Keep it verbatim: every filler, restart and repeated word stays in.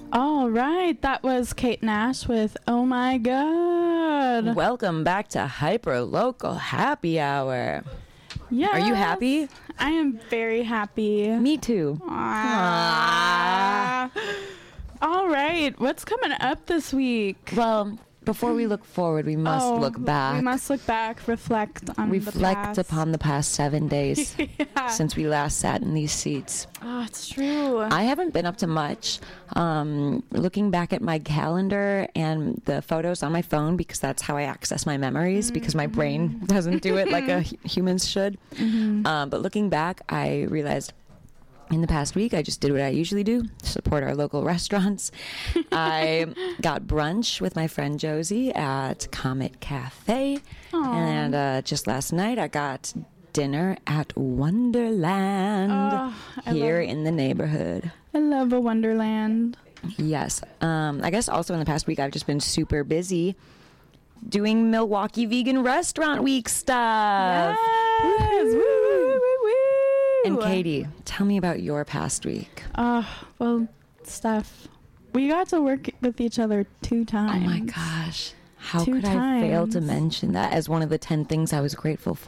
All right, that was Kate Nash with Oh My God. Welcome back to Hyper Local Happy Hour. Yes. Are you happy? I am very happy. Me too. Aww. All right, what's coming up this week? Well, before we look forward, we must oh, look back. We must look back, reflect on reflect the past. upon the past seven days yeah. since we last sat in these seats. Oh, it's true. I haven't been up to much. Um, looking back at my calendar and the photos on my phone, because that's how I access my memories, mm-hmm. because my brain doesn't do it like a humans should. Mm-hmm. Um, but looking back, I realized in the past week, I just did what I usually do, support our local restaurants. I got brunch with my friend Josie at Comet Cafe. Aww. And uh, just last night, I got dinner at Wonderland oh, here love, in the neighborhood. I love a Wonderland. Yes. Um, I guess also in the past week, I've just been super busy doing Milwaukee Vegan Restaurant Week stuff. Yes. Woo, woo, woo, woo. And Katie, tell me about your past week. Oh, well, Steph, we got to work with each other two times. Oh my gosh. How two could times. I fail to mention that as one of the ten things I was grateful